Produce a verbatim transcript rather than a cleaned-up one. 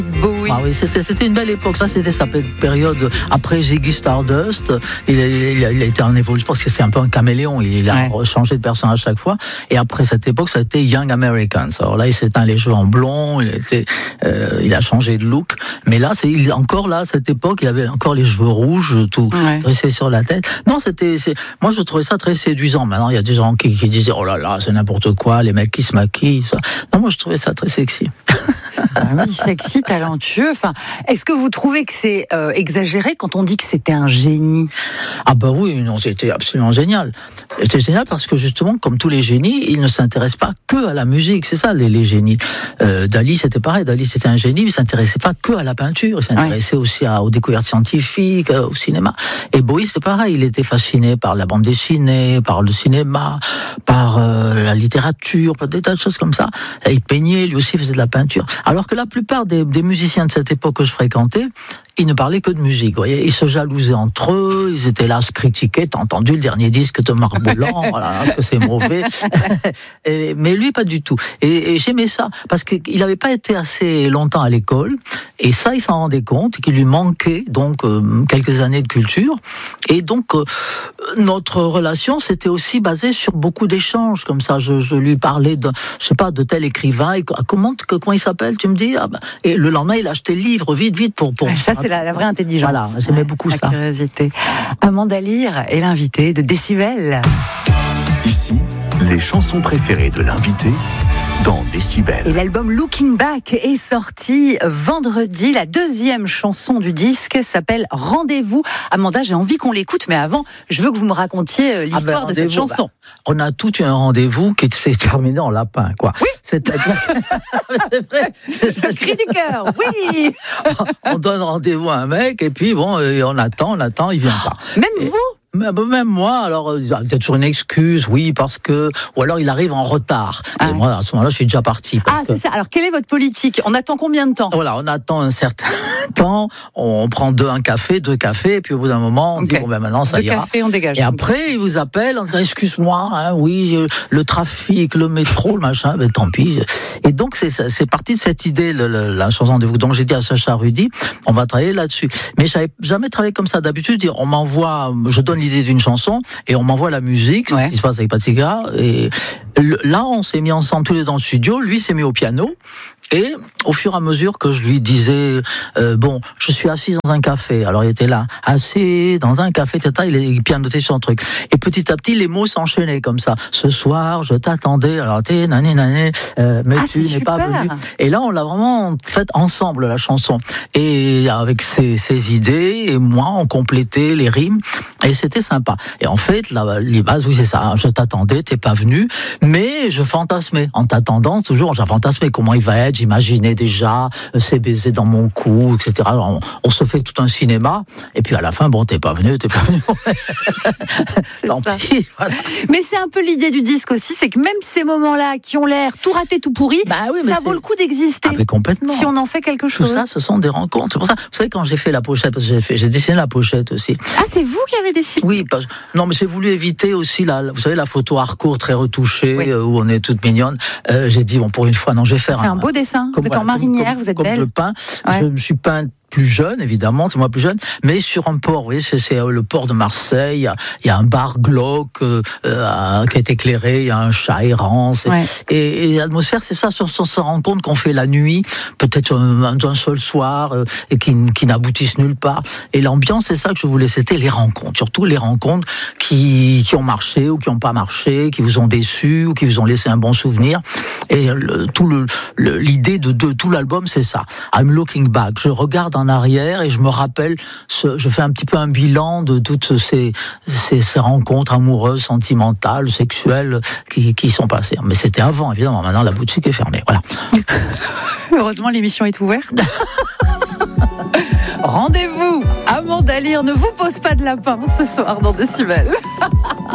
Bowie. Ah oui, c'était, c'était une belle époque. Ça, c'était sa période après Ziggy Stardust. Il a, il a, il a été en évolution parce que c'est un peu un caméléon. Il a ouais. changé de personnage chaque fois. Et après cette époque, ça a été Young Americans. Alors là, il s'est teint les cheveux en blond. Il a, été, euh, il a changé de look. Mais là, c'est il, encore là, à cette époque, il avait encore les cheveux rouges, tout ouais. dressé sur la tête. Non, c'était, c'est, moi, je trouvais ça très séduisant. Maintenant, il y a des gens qui, qui disaient, oh là là, c'est n'importe quoi, les mecs qui se maquillent. Ça. Non, moi, je trouvais ça très sexy. Ah oui, sexy, talentueux. Enfin, est-ce que vous trouvez que c'est euh, exagéré quand on dit que c'était un génie ? Ah bah oui, non, c'était absolument génial. C'était génial parce que justement, comme tous les génies, ils ne s'intéressent pas que à la musique. C'est ça, les, les génies. Euh, Dali, c'était pareil. Dali, c'était un génie, mais il s'intéressait pas que à la peinture. Il s'intéressait ouais. aussi à, aux découvertes scientifiques, au cinéma. Et Bowie, c'était pareil. Il était fasciné par la bande dessinée, par le cinéma, par euh, la littérature, par des tas de choses comme ça. Et il peignait, lui aussi faisait de la peinture. Alors que la plupart des, des musiciens de cette époque que je fréquentais, ils ne parlaient que de musique. Vous voyez, ils se jalousaient entre eux, ils étaient là à se critiquer. T'as entendu le dernier disque de Marc Bolan, voilà, que c'est mauvais. et, mais lui, pas du tout. Et, et j'aimais ça parce qu'il n'avait pas été assez longtemps à l'école. Et ça, il s'en rendait compte qu'il lui manquait donc euh, quelques années de culture. Et donc euh, notre relation, c'était aussi basée sur beaucoup d'échanges comme ça. Je, je lui parlais de, je sais pas, de tel écrivain. Et comment, comment il s'appelle, tu me dis ah ben, et le lendemain, il achetait le livre vite, vite pour pour. Ça, c'est la, la vraie intelligence. Voilà, j'aimais ouais, beaucoup la ça. Curiosité. Amanda Lear est l'invitée de Décibel. Ici, les chansons préférées de l'invité dans Décibel. Et l'album Looking Back est sorti vendredi. La deuxième chanson du disque s'appelle Rendez-vous. Amanda, j'ai envie qu'on l'écoute, mais avant, je veux que vous me racontiez l'histoire ah ben, de cette chanson. Bah, on a tout eu un rendez-vous qui s'est terminé en lapin, quoi. Oui. C'est-à-dire... c'est vrai. C'est le cri du cœur, oui. On donne rendez-vous à un mec, et puis bon, on attend, on attend, il vient pas. Même et... vous ? Même moi, alors il y a peut-être toujours une excuse, oui, parce que, ou alors il arrive en retard. Ah et ouais. moi, à ce moment-là, je suis déjà parti. Ah, c'est que... ça. Alors, quelle est votre politique ? On attend combien de temps ? Voilà, on attend un certain temps. On prend deux, un café, deux cafés, et puis au bout d'un moment, on okay. dit bon ben maintenant ça deux ira. Deux cafés, on dégage. Et après, il vous appelle, on dit excuse-moi, hein, oui, le trafic, le métro, le machin, ben tant pis. Et donc c'est c'est parti de cette idée, le, le, la chanson Rendez-vous. Donc j'ai dit à Sacha Rudy, on va travailler là-dessus. Mais j'avais jamais travaillé comme ça. D'habitude, on m'envoie, je donne l'idée d'une chanson et on m'envoie la musique, ouais. ce qui se passe avec Patsiga. Et là, on s'est mis ensemble tous les deux dans le studio. Lui s'est mis au piano. Et au fur et à mesure que je lui disais, euh, bon, je suis assis dans un café. Alors il était là, assis dans un café, et cetera. Il est pianoté sur un truc. Et petit à petit, les mots s'enchaînaient comme ça. Ce soir, je t'attendais. Alors t'es nané nané, euh, mais ah, tu n'es pas venu. Et là, on l'a vraiment fait ensemble la chanson. Et avec ses, ses idées et moi, on complétait les rimes. Et c'était sympa. Et en fait, là, les bases, oui, c'est ça. Je t'attendais, t'es pas venu, mais je fantasmais. En t'attendant, toujours, j'ai fantasmé comment il va être. J'imaginais déjà ses baisers dans mon cou, et cetera. On, on se fait tout un cinéma, et puis à la fin, bon, t'es pas venu, t'es pas venu. C'est Tant ça. Pis, voilà. Mais c'est un peu l'idée du disque aussi, c'est que même ces moments-là qui ont l'air tout raté, tout pourri, bah oui, ça vaut le coup d'exister. Ah, mais complètement. Si on en fait quelque chose. Tout ça, ce sont des rencontres. C'est pour ça, vous savez, quand j'ai fait la pochette, parce que j'ai fait, j'ai dessiné la pochette aussi. Ah, c'est vous qui avez dessiné ? Oui, parce, non, mais j'ai voulu éviter aussi la, vous savez, la photo hardcore très retouchée, oui. euh, où on est toute mignonne. Euh, j'ai dit, bon, pour une fois, non, je vais faire c'est un. un beau dessin. Comme, vous êtes voilà, en marinière, comme, vous êtes comme belle. Je peins, ouais. je me suis peint plus jeune, évidemment, c'est moi plus jeune, mais sur un port, vous voyez, c'est, c'est le port de Marseille, il y a, il y a un bar glauque euh, euh, qui est éclairé, il y a un chat errant, ouais. et, et l'atmosphère, c'est ça, on se rend compte qu'on fait la nuit, peut-être un, un seul soir, euh, et qui, qui n'aboutissent nulle part, et l'ambiance, c'est ça que je voulais, c'était les rencontres, surtout les rencontres qui, qui ont marché ou qui n'ont pas marché, qui vous ont déçu ou qui vous ont laissé un bon souvenir, et le, tout le, le, l'idée de, de tout l'album, c'est ça, I'm looking back, je regarde en arrière et je me rappelle, ce, je fais un petit peu un bilan de toutes ces, ces, ces rencontres amoureuses, sentimentales, sexuelles qui, qui sont passées. Mais c'était avant, évidemment. Maintenant, la boutique est fermée. Voilà. Heureusement, l'émission est ouverte. Rendez-vous, Amanda Lear ne vous pose pas de lapin ce soir dans Décibel.